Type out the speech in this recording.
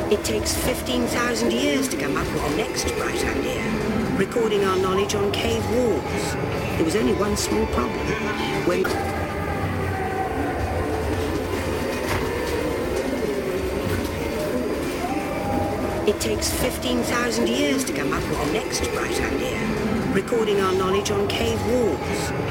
It takes 15,000 years to come up with the next bright idea, recording our knowledge on cave walls. There was only one small problem. When it takes 15,000 years to come up with the next bright idea, recording our knowledge on cave walls.